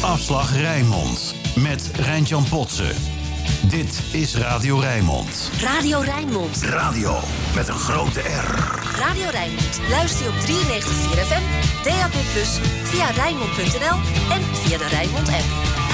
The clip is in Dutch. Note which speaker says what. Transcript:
Speaker 1: Afslag Rijnmond met Rijntjan Potsen. Dit is Radio Rijnmond.
Speaker 2: Radio Rijnmond.
Speaker 1: Radio met een grote R.
Speaker 2: Radio Rijnmond. Luister je op 93.4 FM, DAB+, via Rijnmond.nl en via de Rijnmond app.